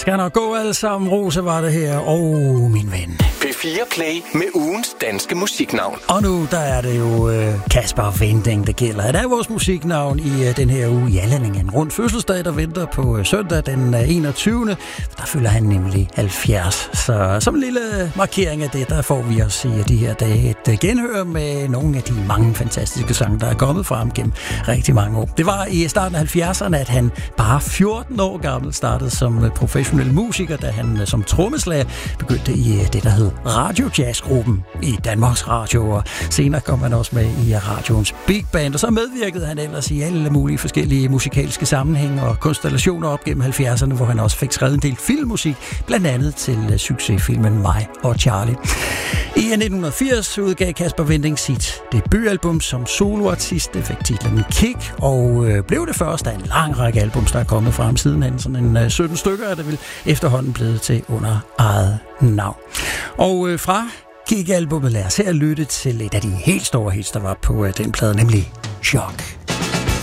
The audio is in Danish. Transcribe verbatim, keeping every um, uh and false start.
skal nok gå alle sammen. Rose var det her. Åh, oh, min ven. P fire Play med ugens danske musiknavn. Og nu, der er det jo øh, Kasper Winding, der gælder. Det er vores musiknavn i øh, den her uge. Jalling, en rund fødselsdag, der venter på øh, søndag den øh, enogtyvende Der fylder han nemlig halvfjerds Så som en lille markering af det, der får vi os i de her dage et øh, genhør med nogle af de mange fantastiske sange, der er kommet fra ham gennem rigtig mange år. Det var i starten af halvfjerdserne, at han bare fjorten år gammel startede som øh, professionel musiker, da han øh, som trommeslager begyndte i øh, det, der hed Radio-Jazz-gruppen i Danmarks Radio, og senere kom han også med i radioens Big Band, og så medvirkede han ellers i alle mulige forskellige musikalske sammenhæng og konstellationer op gennem halvfjerdserne, hvor han også fik skrevet en del filmmusik, blandt andet til succesfilmen Mig og Charlie. I nitten firs udgav Kasper Winding sit debutalbum som soloartist. Det fik titlen Kick, og øh, blev det første af en lang række albums, der er kommet fra ham sidenhen. Sådan en øh, sytten stykker er det vel efterhånden blevet til under eget navn. Og øh, fra Kick-albummet lad os her lytte til et af de helt store hits, der var på øh, den plade, nemlig Chok.